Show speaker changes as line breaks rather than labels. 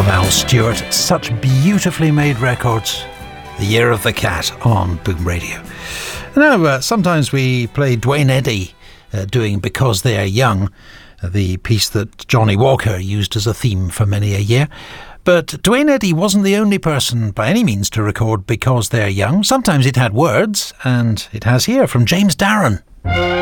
of Al Stewart. Such beautifully made records. The Year of the Cat on Boom Radio. Now, sometimes we play Duane Eddy doing Because They're Young, the piece that Johnny Walker used as a theme for many a year. But Duane Eddy wasn't the only person by any means to record Because They're Young. Sometimes it had words, and it has here from James Darren.